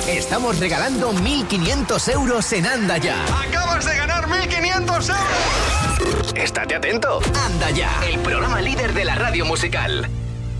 estamos regalando 1.500 euros en Anda Ya. ¡Acabas de ganar 1.500 euros! Estate atento. Anda Ya, el programa líder de la radio musical.